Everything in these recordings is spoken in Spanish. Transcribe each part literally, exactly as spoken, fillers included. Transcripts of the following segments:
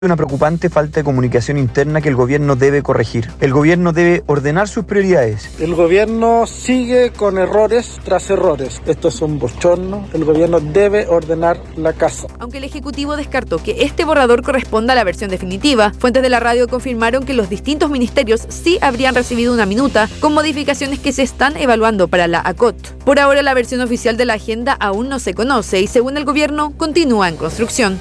Una preocupante falta de comunicación interna que el gobierno debe corregir. El gobierno debe ordenar sus prioridades. El gobierno sigue con errores tras errores. Esto es un bochorno. El gobierno debe ordenar la casa. Aunque el Ejecutivo descartó que este borrador corresponda a la versión definitiva, fuentes de la radio confirmaron que los distintos ministerios sí habrían recibido una minuta con modificaciones que se están evaluando para la A C O T. Por ahora, la versión oficial de la agenda aún no se conoce y, según el gobierno, continúa en construcción.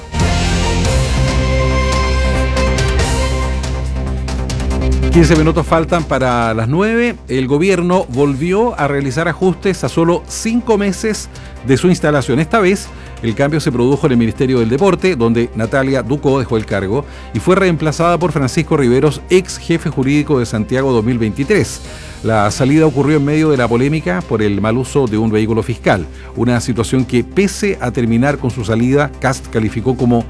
quince minutos faltan para las nueve. El gobierno volvió a realizar ajustes a solo cinco meses de su instalación. Esta vez el cambio se produjo en el Ministerio del Deporte, donde Natalia Ducó dejó el cargo y fue reemplazada por Francisco Riveros, ex jefe jurídico de Santiago dos mil veintitrés. La salida ocurrió en medio de la polémica por el mal uso de un vehículo fiscal, una situación que, pese a terminar con su salida, Kast calificó como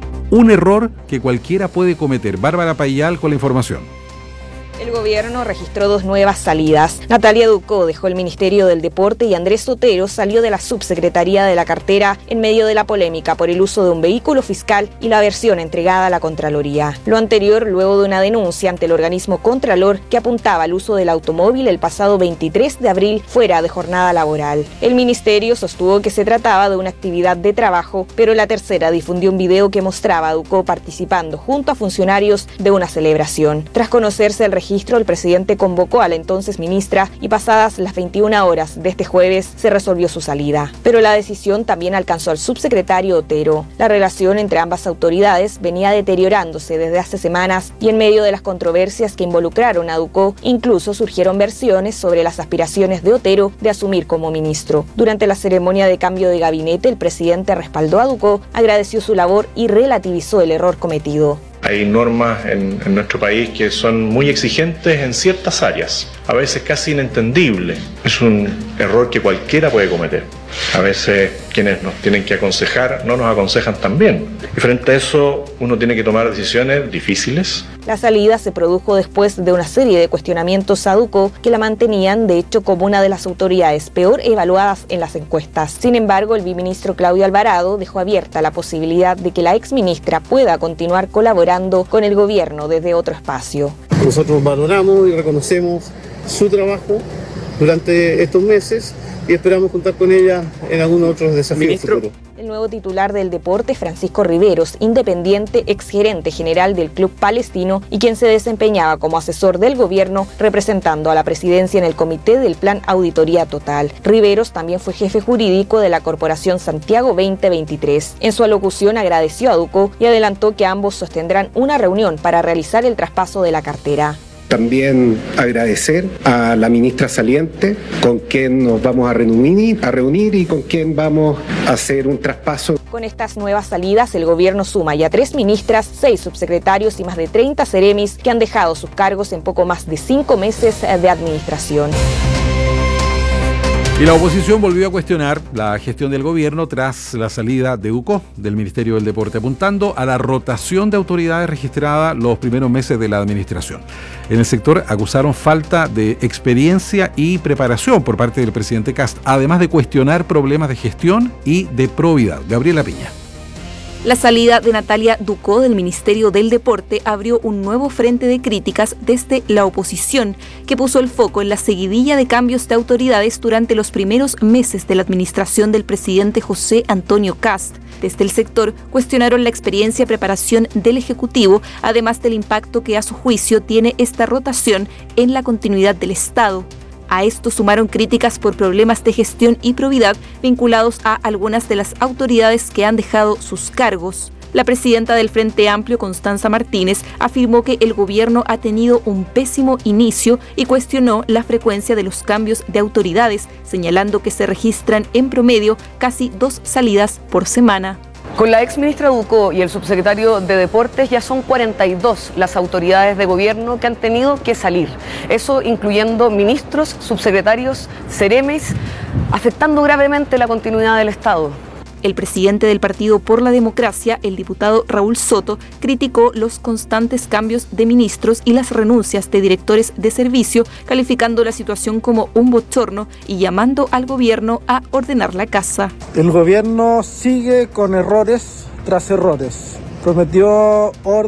un error que cualquiera puede cometer. Bárbara Payal con la información. El gobierno registró dos nuevas salidas. Natalia Ducó dejó el Ministerio del Deporte y Andrés Sotero salió de la subsecretaría de la cartera en medio de la polémica por el uso de un vehículo fiscal y la versión entregada a la Contraloría. Lo anterior luego de una denuncia ante el organismo Contralor que apuntaba al uso del automóvil el pasado veintitrés de abril fuera de jornada laboral. El ministerio sostuvo que se trataba de una actividad de trabajo, pero la tercera difundió un video que mostraba a Ducó participando junto a funcionarios de una celebración. Tras conocerse el registro, el presidente convocó a la entonces ministra y pasadas las veintiuna horas de este jueves se resolvió su salida. Pero la decisión también alcanzó al subsecretario Otero. La relación entre ambas autoridades venía deteriorándose desde hace semanas y en medio de las controversias que involucraron a Ducó, incluso surgieron versiones sobre las aspiraciones de Otero de asumir como ministro. Durante la ceremonia de cambio de gabinete, el presidente respaldó a Ducó, agradeció su labor y relativizó el error cometido. Hay normas en, en nuestro país que son muy exigentes en ciertas áreas, a veces casi inentendibles. Es un error que cualquiera puede cometer. A veces quienes nos tienen que aconsejar no nos aconsejan tan bien. Y frente a eso uno tiene que tomar decisiones difíciles. La salida se produjo después de una serie de cuestionamientos a Ducó que la mantenían de hecho como una de las autoridades peor evaluadas en las encuestas. Sin embargo, el viceministro Claudio Alvarado dejó abierta la posibilidad de que la exministra pueda continuar colaborando con el gobierno desde otro espacio. Nosotros valoramos y reconocemos su trabajo durante estos meses y esperamos contar con ella en algunos otros desafíos futuros. El nuevo titular del deporte, Francisco Riveros, independiente, exgerente general del Club Palestino y quien se desempeñaba como asesor del gobierno representando a la presidencia en el comité del Plan Auditoría Total. Riveros también fue jefe jurídico de la Corporación Santiago veinte veintitrés. En su alocución agradeció a Ducó y adelantó que ambos sostendrán una reunión para realizar el traspaso de la cartera. También agradecer a la ministra saliente, con quien nos vamos a reunir, a reunir y con quien vamos a hacer un traspaso. Con estas nuevas salidas, el gobierno suma ya tres ministras, seis subsecretarios y más de treinta seremis que han dejado sus cargos en poco más de cinco meses de administración. Y la oposición volvió a cuestionar la gestión del gobierno tras la salida de Ducó del Ministerio del Deporte, apuntando a la rotación de autoridades registrada los primeros meses de la administración. En el sector acusaron falta de experiencia y preparación por parte del presidente Kast, además de cuestionar problemas de gestión y de probidad. Gabriela Piña. La salida de Natalia Ducó del Ministerio del Deporte abrió un nuevo frente de críticas desde la oposición, que puso el foco en la seguidilla de cambios de autoridades durante los primeros meses de la administración del presidente José Antonio Kast. Desde el sector cuestionaron la experiencia y preparación del Ejecutivo, además del impacto que a su juicio tiene esta rotación en la continuidad del Estado. A esto sumaron críticas por problemas de gestión y probidad vinculados a algunas de las autoridades que han dejado sus cargos. La presidenta del Frente Amplio, Constanza Martínez, afirmó que el gobierno ha tenido un pésimo inicio y cuestionó la frecuencia de los cambios de autoridades, señalando que se registran en promedio casi dos salidas por semana. Con la exministra Ducó y el subsecretario de Deportes ya son cuarenta y dos las autoridades de gobierno que han tenido que salir. Eso incluyendo ministros, subsecretarios, seremis, afectando gravemente la continuidad del Estado. El presidente del Partido por la Democracia, el diputado Raúl Soto, criticó los constantes cambios de ministros y las renuncias de directores de servicio, calificando la situación como un bochorno y llamando al gobierno a ordenar la casa. El gobierno sigue con errores tras errores. prometió orden